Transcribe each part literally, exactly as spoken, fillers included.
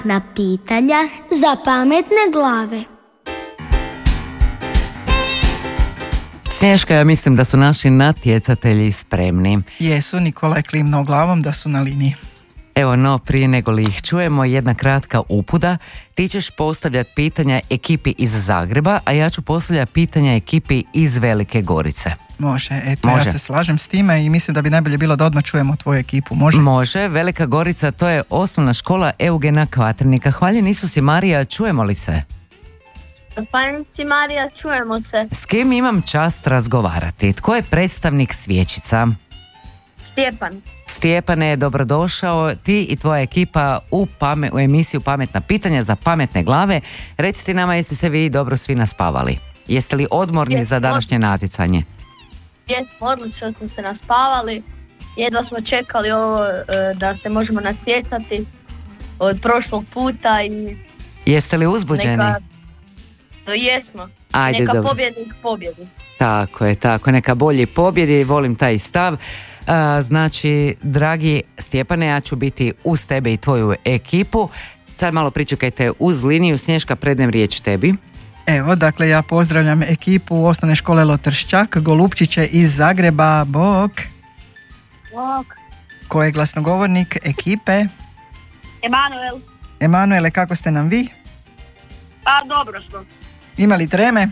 Na pitanja za pametne glave. Snješka, ja mislim da su naši natjecatelji spremni. Jesu, Nikola je klimnuo glavom da su na liniji. Evo, no, prije nego li ih čujemo, jedna kratka upuda. Ti ćeš postavljati pitanja ekipi iz Zagreba, a ja ću postavljati pitanja ekipi iz Velike Gorice. Može, eto, Može. Ja se slažem s time i mislim da bi najbolje bilo da odmah čujemo tvoju ekipu. Može? Može, Velika Gorica, to je osnovna škola Eugena Kvaternika. Hvaljen Isus i Marija, čujemo li se? Hvaljen si Marija, čujemo se. S kim imam čast razgovarati? Tko je predstavnik svječica? Stjepan. Stjepane, dobrodošao ti i tvoja ekipa u, pame, u emisiju Pametna pitanja za pametne glave. Recite nama, jeste se vi dobro svi naspavali? Jeste li odmorni Jes, za današnje natjecanje? Jesmo, odlično smo se naspavali. Jedva smo čekali ovo da se možemo natjecati od prošlog puta i Jeste li uzbuđeni? neka... Jesmo. Ajde, neka dobro. pobjednik pobjedi. Tako je, tako, neka bolji pobjedi, volim taj stav. A, znači, dragi Stjepane, ja ću biti uz tebe i tvoju ekipu. Sad malo pričekajte uz liniju. Snješka, prednem riječ tebi. Evo, dakle, ja pozdravljam ekipu osnovne škole Lotrščak, Golupčiće iz Zagreba. Bok. Bok. Ko je glasnogovornik ekipe? Emanuel. Emanuele, kako ste nam vi? Pa dobro smo. Imali treme?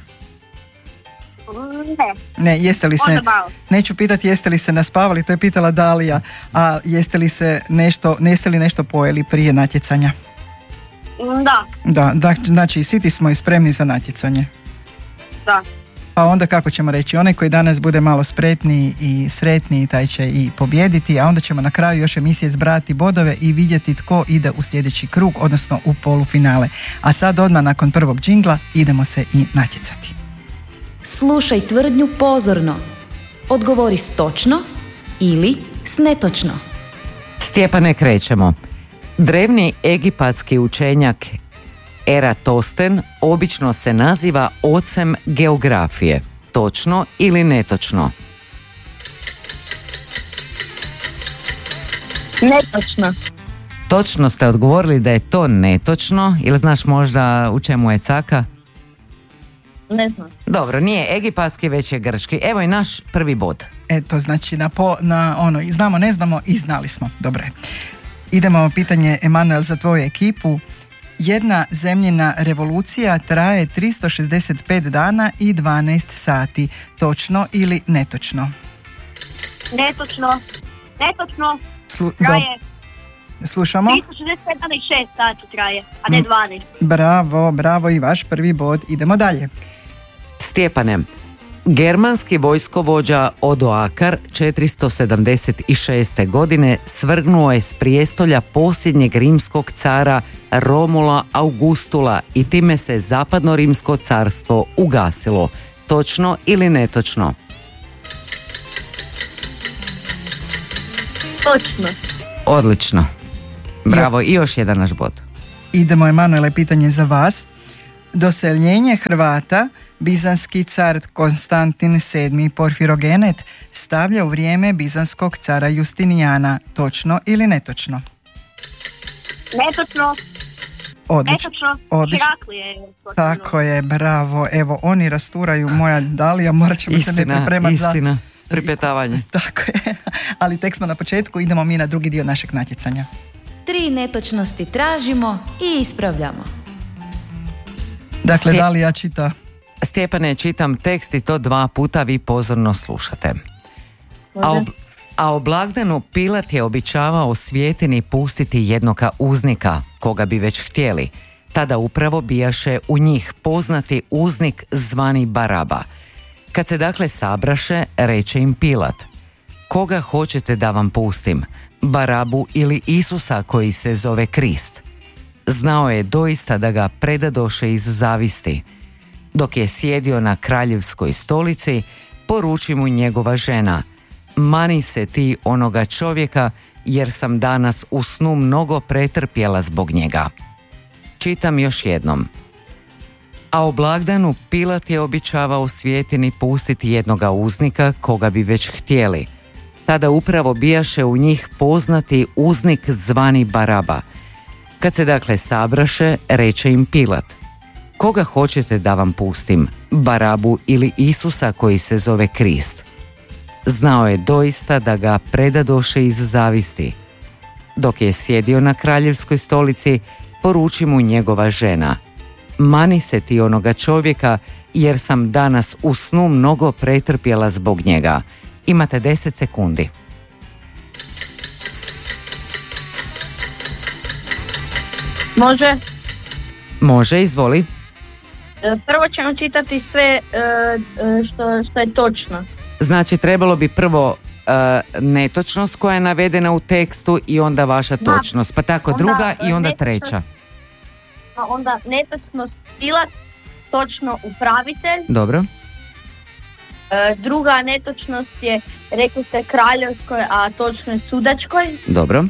Ne. Ne, jeste li se, neću pitati jeste li se naspavali, to je pitala Dalija, a jeste li se nešto, jeste li nešto pojeli prije natjecanja? Da. Da, da, znači siti smo i spremni za natjecanje. Da. Pa onda kako ćemo reći, onaj koji danas bude malo spretniji i sretniji, taj će i pobijediti, a onda ćemo na kraju još emisije zbrati bodove i vidjeti tko ide u sljedeći krug, odnosno u polufinale. A sad odmah nakon prvog džingla idemo se i natjecati. Slušaj tvrdnju pozorno. Odgovori s točno ili s netočno. Stjepane, krećemo. Drevni egipatski učenjak Eratosten obično se naziva ocem geografije. Točno ili netočno? Netočno. Točno ste odgovorili da je to netočno. Ili znaš možda u čemu je caka? Ne znam. Dobro, nije egipatski, već je grčki. Evo i naš prvi bod. Eto, znači na, po, na ono, znamo, ne znamo i znali smo. Dobro. Idemo pitanje, Emanuel, za tvoju ekipu. Jedna zemljina revolucija traje tristo šezdeset pet dana i dvanaest sati. Točno ili netočno? Netočno. Netočno. Slu, traje. Do, slušamo? tristo šezdeset pet dana i šest sati traje, a ne dvanaest. Bravo, bravo i vaš prvi bod. Idemo dalje. Stjepane, germanski vojskovođa Odoakar četiristo sedamdeset šeste. godine svrgnuo je s prijestolja posljednjeg rimskog cara Romula Augustula i time se zapadno rimsko carstvo ugasilo. Točno ili netočno? Točno. Odlično. Bravo, i još jedan naš bod. Idemo, Emanuele, pitanje za vas. Doseljenje Hrvata bizanski car Konstantin sedmi Porfirogenet stavlja u vrijeme bizanskog cara Justinijana. Točno ili netočno? Netočno. Odlično. Netočno. Odlično. Heraklije. Tako je, bravo. Evo, oni rasturaju moja Dalija, morat ćemo istina, se ne pripremati za... Istina, pripetavanje. Tako je, ali tek smo na početku, idemo mi na drugi dio našeg natjecanja. Tri netočnosti tražimo i ispravljamo. Dakle, Stje... Dalija čita. Stjepane, čitam tekst i to dva puta, vi pozorno slušate. A, ob... A o blagdanu Pilat je običavao svijetini pustiti jednoga uznika, koga bi već htjeli. Tada upravo bijaše u njih poznati uznik zvani Baraba. Kad se dakle sabraše, reče im Pilat: koga hoćete da vam pustim, Barabu ili Isusa koji se zove Krist? Znao je doista da ga predadoše iz zavisti. Dok je sjedio na kraljevskoj stolici, poruči mu njegova žena: mani se ti onoga čovjeka, jer sam danas u snu mnogo pretrpjela zbog njega. Čitam još jednom. A o blagdanu Pilat je običavao svijetini pustiti jednoga uznika, koga bi već htjeli. Tada upravo bijaše u njih poznati uznik zvani Baraba. Kad se dakle sabraše, reče im Pilat: koga hoćete da vam pustim, Barabu ili Isusa koji se zove Krist? Znao je doista da ga predadoše iz zavisti. Dok je sjedio na kraljevskoj stolici, poruči mu njegova žena: mani se ti onoga čovjeka, jer sam danas u snu mnogo pretrpjela zbog njega. Imate deset sekundi. Može? Može, izvoli. E, Prvo ćemo čitati sve e, e, što, što je točno. Znači, trebalo bi prvo e, netočnost koja je navedena u tekstu i onda vaša Da. točnost, pa tako Onda, druga i onda netočnost. treća. Pa onda netočnost Pilat, točno upravitelj. Dobro. E, druga netočnost je, rekli ste kraljevskoj, a točno je sudačkoj. Dobro.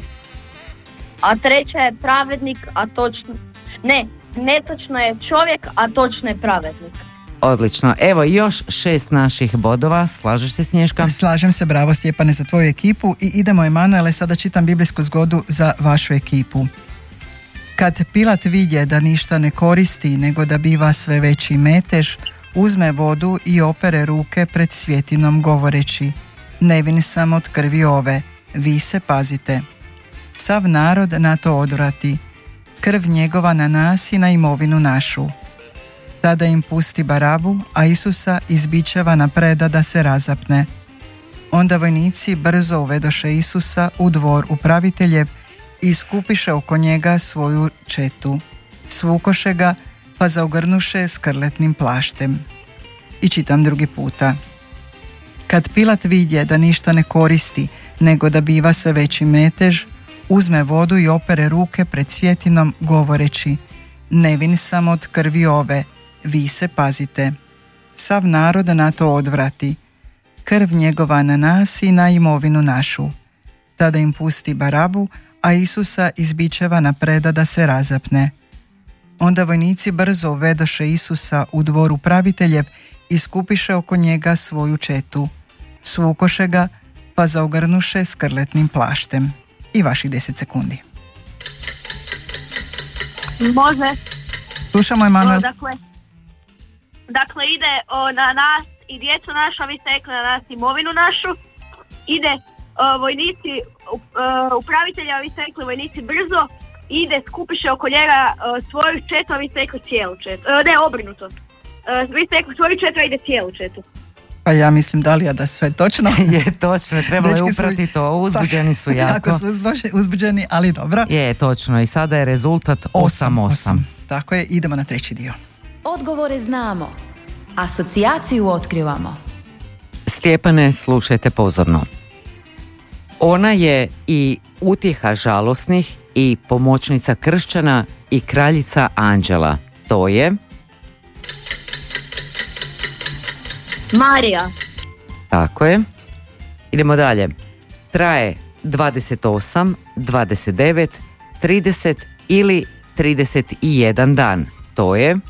A treća je pravednik, a točno... Ne, netočno je čovjek, a točno je pravednik. Odlično. Evo još šest naših bodova. Slažeš se, Snješka? Slažem se, bravo Stjepane za tvoju ekipu i idemo Emanuele, sada čitam biblijsku zgodu za vašu ekipu. Kad Pilat vidje da ništa ne koristi nego da biva sve veći metež, uzme vodu i opere ruke pred svjetinom govoreći: nevin sam od krvi ove, vi se pazite. Sav narod na to odvrati, krv njegova na nas i na imovinu našu. Tada im pusti Barabu, a Isusa izbičeva na preda da se razapne. Onda vojnici brzo uvedoše Isusa u dvor upraviteljev i skupiše oko njega svoju četu. Svukoše ga, pa zaogrnuše skrletnim plaštem. I čitam drugi puta. Kad Pilat vidje da ništa ne koristi, nego da biva sve veći metež, uzme vodu i opere ruke pred svjetinom govoreći: nevin sam od krvi ove, vi se pazite. Sav narod na to odvrati, krv njegova na nas i na imovinu našu. Tada im pusti Barabu, a Isusa izbičeva na preda da se razapne. Onda vojnici brzo uvedoše Isusa u dvor upraviteljev i skupiše oko njega svoju četu. Svukoše ga, pa zaogrnuše skrletnim plaštem. I vaših deset sekundi. Može. Slušamo, Emanuel. O, dakle, dakle ide o, na nas i djecu našu, a vi ste rekli na nas imovinu našu. Ide o, vojnici o, upravitelja, a vi ste rekli vojnici brzo. Ide, skupiše oko njega o, svoju četu, a vi ste rekli cijelu četu. O, ne, obrnuto. O, vi ste rekli svoju četu, a ide cijelu četu. Pa ja mislim, Dalija, da sve točno. Je točno, trebalo je Dečki su- uprati to, uzbuđeni su jako. Jako su uzbaš- uzbuđeni, ali dobro. Je, točno, i sada je rezultat osam osam. Tako je, idemo na treći dio. Odgovore znamo. Asocijaciju otkrivamo. Stjepane, slušajte pozorno. Ona je i utjeha žalosnih i pomoćnica kršćana i kraljica anđela. To je... Marija. Tako je. Idemo dalje. Traje dvadeset osam, dvadeset devet, trideset ili trideset jedan dan. To je...